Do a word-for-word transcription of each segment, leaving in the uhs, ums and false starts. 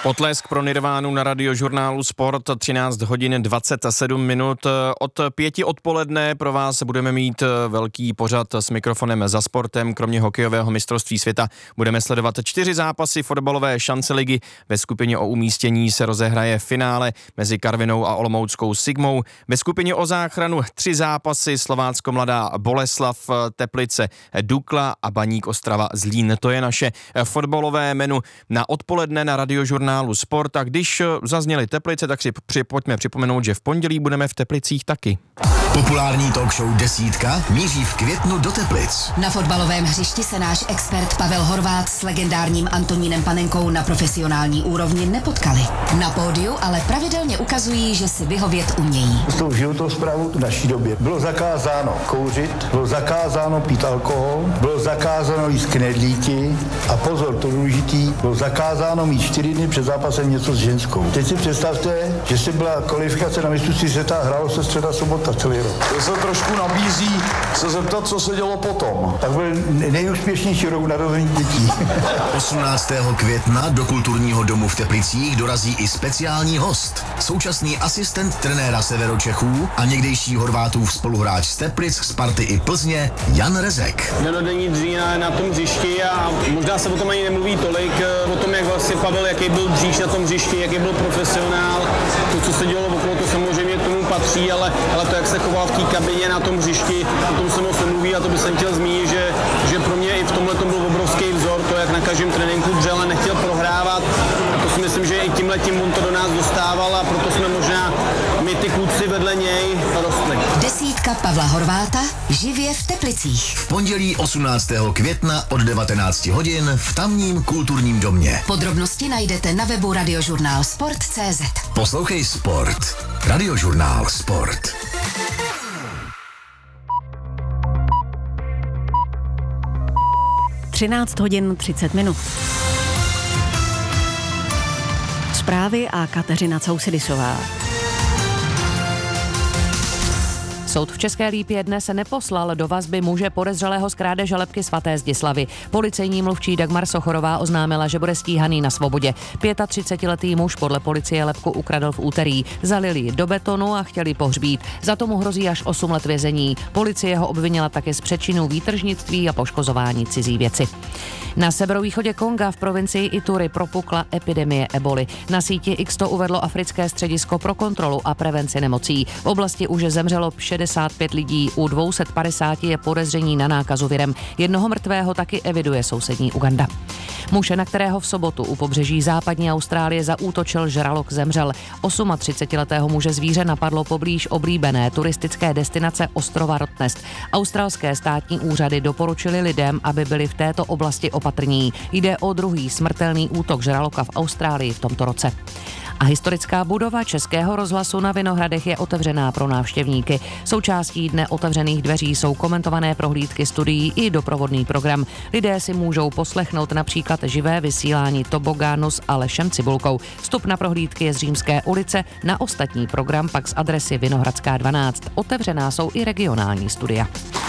Potlesk pro Nirvánu na Radiožurnálu Sport, třináct hodin dvacet sedm minut. Od pěti odpoledne pro vás budeme mít velký pořad s mikrofonem za sportem. Kromě hokejového mistrovství světa budeme sledovat čtyři zápasy fotbalové šance ligy. Ve skupině o umístění se rozehraje finále mezi Karvinou a olomouckou Sigmou. Ve skupině o záchranu tři zápasy: Slovácko Mladá Boleslav, Teplice Dukla a Baník Ostrava Zlín. To je naše fotbalové menu na odpoledne na Radiožurnálu Sport. A když zazněly Teplice, tak si při, pojďme připomenout, že v pondělí budeme v Teplicích taky. Populární talk show Desítka míří v květnu do Teplic. Na fotbalovém hřišti se náš expert Pavel Horváth s legendárním Antonínem Panenkou na profesionální úrovni nepotkali. Na pódiu ale pravidelně ukazují, že si vyhovět umějí. S tou životosprávou v naší době bylo zakázáno kouřit, bylo zakázáno pít alkohol, bylo zakázáno jíst knedlíky a pozor, to důležitý, bylo zakázáno mít čtyři dny před zápasem něco s ženskou. Teď si představte, že si byla kvalifikace na mistrovství světa, hrálo se středa sobota celý rok. To se trošku nabízí se zeptat, co se dělo potom. Tak byl nejúspěšnější rok narození dětí. osmnáctého května do kulturního domu v Teplicích dorazí i speciální host. Současný asistent trenéra Severočechů a někdejší Horvátův spoluhráč z Teplic, Sparty i Plzně Jan Rezek. Denodenní dřína na tom hřišti a možná se o tom ani nemluví tolik, o tom, jak vlastně Pavel, jaký byl dříž na tom hřišti, jaký byl profesionál. To, co se dělo okolo, to samozřejmě k tomu patří, ale, ale to, jak se choval v té kabině na tom hřišti, o tom se moc nemluví a to bych jsem chtěl zmínit, že, že pro mě i v tomhle tom byl obrovský vzor, to, jak na každém tréninku dřel a nechtěl prohrávat. A to si myslím, že i tímhletím on to do nás dostával a proto jsme možná my ty kluci vedle něj rostli. Desítka Pavla Horváta živě v Teplicích. V pondělí osmnáctého května od devatenáct hodin v tamním kulturním domě. Podrobnosti najdete na webu radiožurnál sport tečka cé zet. Poslouchej Sport. Radiožurnál Sport. třináct hodin třicet minut. Zprávy a Kateřina Cousidisová. Soud v České Lípě dnes neposlal do vazby muže podezřelého z krádeže lebky svaté Zdislavy. Policejní mluvčí Dagmar Sochorová oznámila, že bude stíhaný na svobodě. třicetiletý muž podle policie lebku ukradl v úterý. Zalili ji do betonu a chtěli pohřbít. Za tomu hrozí až osm let vězení. Policie ho obvinila také z přečinu výtržnictví a poškozování cizí věci. Na severovýchodě Konga v provincii Ituri propukla epidemie eboli. Na síti X to uvedlo Africké středisko pro kontrolu a prevenci nemocí. V oblasti už zemřelo šedesát pět lidí, u dvě stě padesát je podezření na nákazu virem. Jednoho mrtvého taky eviduje sousední Uganda. Muž, na kterého v sobotu u pobřeží západní Austrálie zaútočil žralok, zemřel. třicetiosmiletého muže zvíře napadlo poblíž oblíbené turistické destinace ostrova Rottnest. Australské státní úřady doporučili lidem, aby byli v této oblasti opatrní. Jde o druhý smrtelný útok žraloka v Austrálii v tomto roce. A historická budova Českého rozhlasu na Vinohradech je otevřená pro návštěvníky. Součástí dne otevřených dveří jsou komentované prohlídky studií i doprovodný program. Lidé si můžou poslechnout například živé vysílání tobogánu s Alešem Cibulkou. Vstup na prohlídky je z Římské ulice, na ostatní program pak z adresy Vinohradská dvanáct. Otevřená jsou i regionální studia.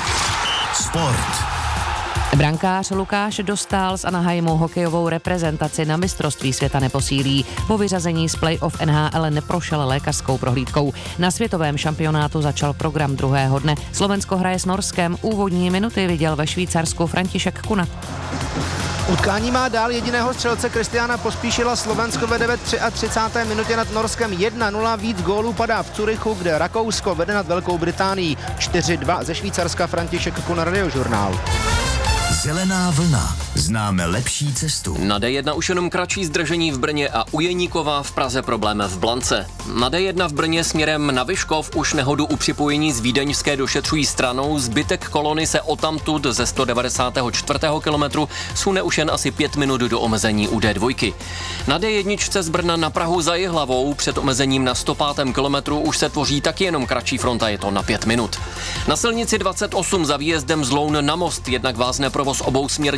Sport. Brankář Lukáš Dostál z Anaheimu hokejovou reprezentaci na mistrovství světa neposílí. Po vyřazení z play-off N H L neprošel lékařskou prohlídkou. Na světovém šampionátu začal program druhého dne. Slovensko hraje s Norskem. Úvodní minuty viděl ve Švýcarsku František Kuna. Utkání má dál jediného střelce Kristiána Pospíšila. Slovensko vede ve třicáté třetí minutě nad Norskem jedna nula. Víc gólů padá v Curychu, kde Rakousko vede nad Velkou Británií čtyři dva. Ze Švýcarska František Kuna, Radiožurnál. Zelená vlna. Známe lepší cestu. Na D jedna už jenom kratší zdržení v Brně a u Jeníkova v Praze problém v Blance. Na D jedna v Brně směrem na Vyškov už nehodu u připojení z vídeňské došetřují stranou. Zbytek kolony se odtamtud ze sto devadesátého čtvrtého kilometru sune už jen asi pět minut do omezení u D dva. Na D jedna z Brna na Prahu za Jihlavou před omezením na sto pátém kilometru už se tvoří taky jenom kratší fronta, je to na pět minut. Na silnici dvacet osm za výjezdem z Loun na Most jednak vázne provoz obousměrně přes omezení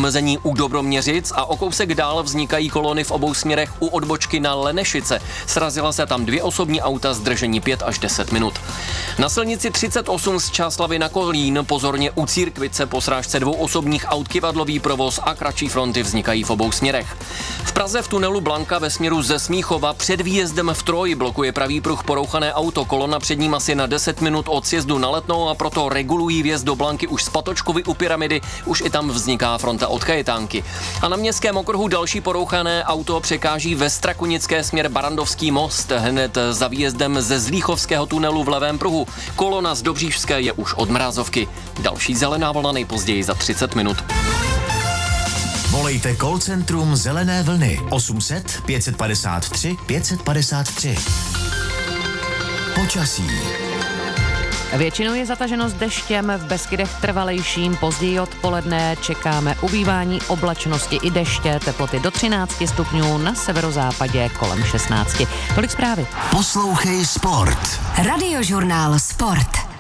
omezení u Dobroměřic a o kousek dál vznikají kolony v obou směrech u odbočky na Lenešice. Srazila se tam dvě osobní auta, zdržení pět až deset minut. Na silnici třicet osm z Čáslavi na Kolín pozorně u Církvice po srážce dvou osobních aut kyvadlový provoz a kratší fronty vznikají v obou směrech. V Praze v tunelu Blanka ve směru ze Smíchova před výjezdem v Troji blokuje pravý pruh porouchané auto, kolona před ním asi na deset minut od sjezdu na Letnou a proto regulují vjezd do Blanky už z Patočkovy u Pyramidy, už i tam vzniká fronta od Kajetánky. A na Městském okruhu další porouchané auto překáží ve Strakonické směr Barandovský most, hned za výjezdem ze Zlíchovského tunelu v levém pruhu. Kolona z Dobříšské je už od Mrázovky. Další zelená vlna nejpozději za třicet minut. Volejte call centrum Zelené vlny osm set pět padesát tři pět padesát tři. Počasí. Většinou je zataženo s deštěm, v Beskydech trvalejším, později odpoledne čekáme ubývání oblačnosti i deště, teploty do třináct stupňů, na severozápadě kolem šestnáct. Tolik zprávy. Poslouchej Sport. Radiožurnál Sport.